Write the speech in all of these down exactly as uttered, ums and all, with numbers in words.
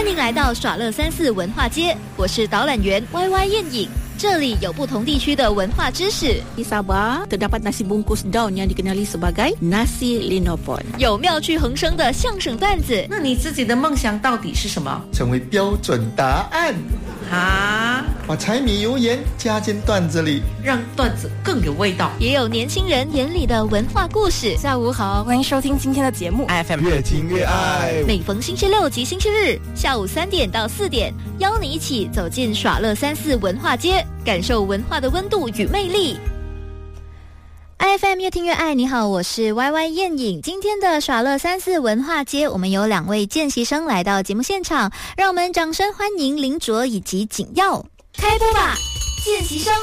欢迎来到耍乐三四文化街，我是导览员 Y Y 燕颖。这里有不同地区的文化知识。 Di Sabah terdapat nasi bungkus daun yang dikenali sebagai nasi linopon。 有妙趣横生的相声段子。 那你自己的梦想到底是什么？ 成为标准答案。 啊！ 把柴米油盐加进段子里， 让段子更有味道。 也有年轻人眼里的文化故事。 下午好，欢迎收听今天的节目 F M 越听越爱。 每逢星期六及星期日下午三点到四点，邀你一起走进耍乐三四文化街，感受文化的温度与魅力。I F M 越听越爱，你好，我是 Y Y 燕颖。今天的耍乐三四文化街，我们有两位见习生来到节目现场，让我们掌声欢迎林卓以及景耀。开播吧，见习生！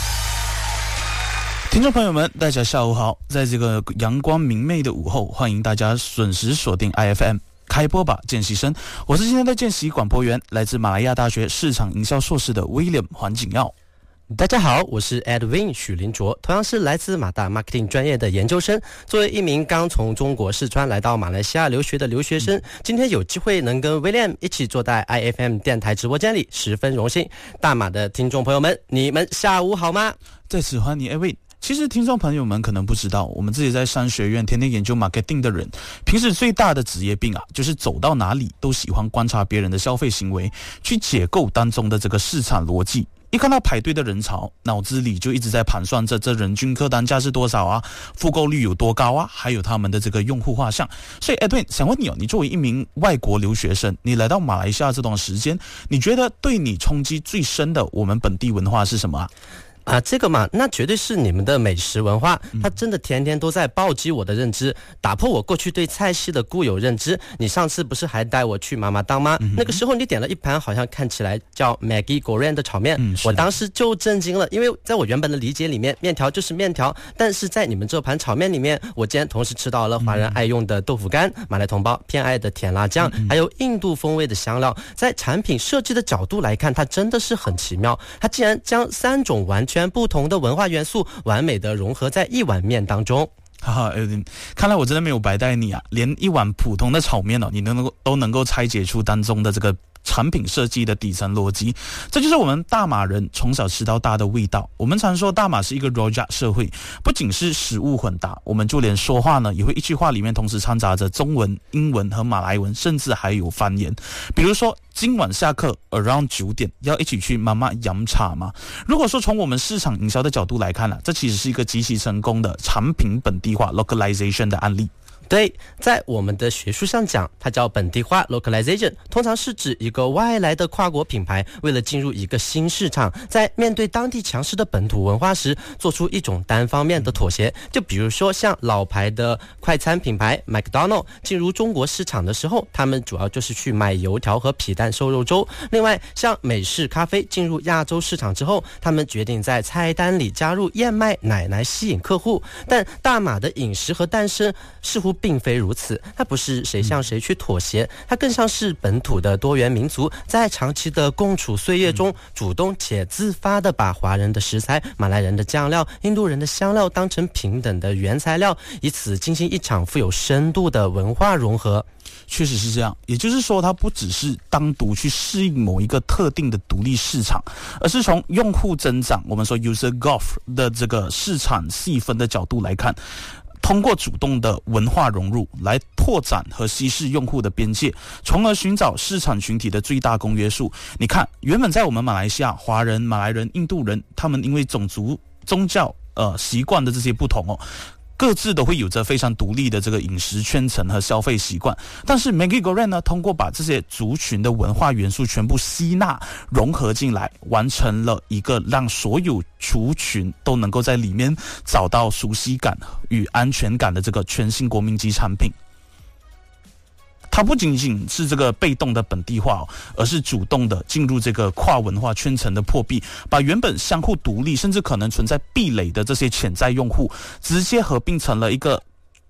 听众朋友们，大家下午好，在这个阳光明媚的午后，欢迎大家准时锁定 I F M。开播吧，见习生！我是今天的见习广播员，来自马来亚大学市场营销硕士的 William 黄景耀。 大家好，我是 Edwin 许林卓，同样是来自马大 Marketing 专业的研究生。作为一名刚从中国四川来到马来西亚留学的留学生，今天有机会能跟 William 一起坐在 I F M 电台直播间里，十分荣幸。大马的听众朋友们，你们下午好吗？ 在此欢迎 Edwin。其实听众朋友们可能不知道，我们自己在商学院天天研究 marketing 的人，平时最大的职业病啊，就是走到哪里都喜欢观察别人的消费行为，去解构当中的这个市场逻辑。一看到排队的人潮，脑子里就一直在盘算着这人均客单价是多少啊，复购率有多高啊，还有他们的这个用户画像。所以 Edwin 想问你哦，你作为一名外国留学生，你来到马来西亚这段时间，你觉得对你冲击最深的我们本地文化是什么啊？ 啊，这个嘛，那绝对是你们的美食文化，它真的天天都在暴击我的认知，打破我过去对菜系的固有认知。你上次不是还带我去妈妈档吗？嗯、那个时候你点了一盘好像看起来叫 Maggi Goreng 的炒面、嗯，我当时就震惊了，因为在我原本的理解里面，面条就是面条，但是在你们这盘炒面里面，我竟然同时吃到了华人爱用的豆腐干、马来同胞偏爱的甜辣酱，还有印度风味的香料。在产品设计的角度来看，它真的是很奇妙，它竟然将三种完全不同的文化元素完美的融合在一碗面当中。 哈哈，看来我真的没有白带你啊！连一碗普通的炒面哦，你都能够都能够拆解出当中的这个产品设计的底层逻辑，这就是我们大马人从小吃到大的味道。我们常说大马是一个 Rojak 社会，不仅是食物混搭，我们就连说话呢，也会一句话里面同时掺杂着中文、英文和马来文，甚至还有方言。比如说今晚下课 around 九点要一起去妈妈饮茶吗？如果说从我们市场营销的角度来看呢、啊，这其实是一个极其成功的产品本地化 localization 的案例。 对，在我们的学术上讲，它叫本地化 localization， 通常是指一个外来的跨国品牌为了进入一个新市场，在面对当地强势的本土文化时，做出一种单方面的妥协。就比如说像老牌的快餐品牌 McDonald 进入中国市场的时候，他们主要就是去卖油条和皮蛋瘦肉粥。另外，像美式咖啡进入亚洲市场之后，他们决定在菜单里加入燕麦奶来吸引客户。但大马的饮食和诞生似乎并非如此，它不是谁向谁去妥协，它更像是本土的多元民族在长期的共处岁月中，主动且自发的把华人的食材、马来人的酱料、印度人的香料当成平等的原材料，以此进行一场富有深度的文化融合。 确实是这样，也就是说它不只是单独去适应某一个特定的独立市场，而是从用户增长，我们说 user growth 的这个市场细分的角度来看，通过主动的文化融入来拓展和稀释用户的边界，从而寻找市场群体的最大公约数。你看，原本在我们马来西亚，华人、马来人、印度人，他们因为种族、宗教、呃习惯的这些不同哦，各自都会有着非常独立的这个饮食圈层和消费习惯。但是 Maggi Goreng 呢，通过把这些族群的文化元素全部吸纳融合进来，完成了一个让所有族群都能够在里面找到熟悉感与安全感的这个全新国民级产品。它不仅仅是这个被动的本地化、哦、而是主动的进入这个跨文化圈层的破壁，把原本相互独立甚至可能存在壁垒的这些潜在用户直接合并成了一个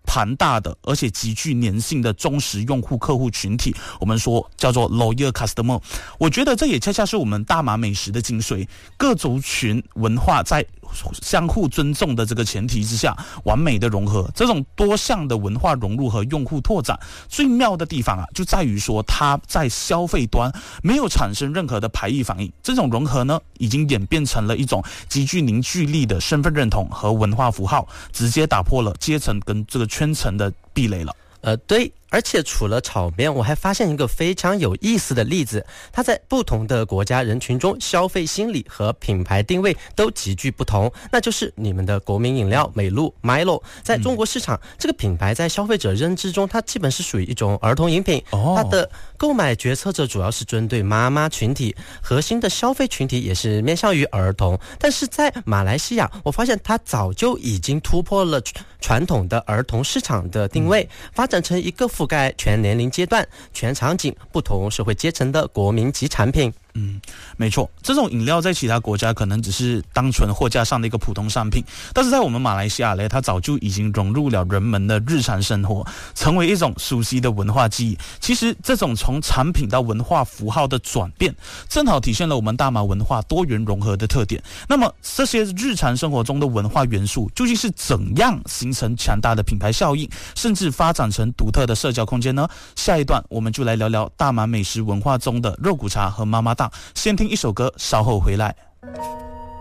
庞大的而且极具粘性的忠实用户客户群体，我们说叫做 loyal customer。 我觉得这也恰恰是我们大马美食的精髓，各族群文化在相互尊重的这个前提之下完美的融合。这种多项的文化融入和用户拓展最妙的地方啊，就在于说它在消费端没有产生任何的排异反应。这种融合呢，已经演变成了一种极具凝聚力的身份认同和文化符号，直接打破了阶层跟这个圈层的壁垒了。 呃，对，而且除了炒面，我还发现一个非常有意思的例子，它在不同的国家人群中消费心理和品牌定位都极具不同，那就是你们的国民饮料美露 Milo。 在中国市场、嗯、这个品牌在消费者认知中，它基本是属于一种儿童饮品、哦、它的购买决策者主要是针对妈妈群体，核心的消费群体也是面向于儿童。但是在马来西亚，我发现它早就已经突破了传统的儿童市场的定位、嗯、发展成一个覆盖全年龄阶段、全场景、不同社会阶层的国民级产品。 嗯，没错，这种饮料在其他国家可能只是单纯货架上的一个普通商品，但是在我们马来西亚呢，它早就已经融入了人们的日常生活，成为一种熟悉的文化记忆。其实这种从产品到文化符号的转变，正好体现了我们大马文化多元融合的特点。那么这些日常生活中的文化元素究竟是怎样形成强大的品牌效应，甚至发展成独特的社交空间呢？下一段我们就来聊聊大马美食文化中的肉骨茶和妈妈档。先听一首歌，稍后回来。